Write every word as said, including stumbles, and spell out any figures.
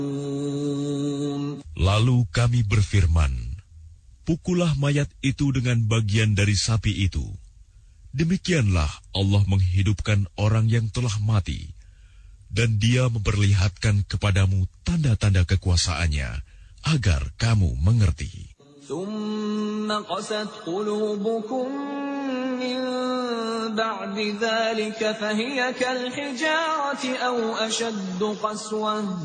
Lalu kami berfirman, pukullah mayat itu dengan bagian dari sapi itu. Demikianlah Allah menghidupkan orang yang telah mati, dan Dia memperlihatkan kepadamu tanda-tanda kekuasaannya, agar kamu mengerti. ثُمَّ قَسَتْ قُلُوبُكُم مِّن بَعْدِ ذَلِكَ فَهِيَ كَالْحِجَارَةِ أَوْ أَشَدُّ قَسْوَةً